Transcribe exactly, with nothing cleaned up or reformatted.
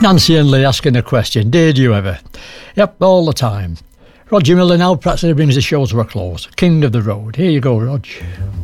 Nancy and Lee asking a question. Did you ever? Yep, all the time. Roger Miller now practically brings the show to a close. King of the road. Here you go, Rog.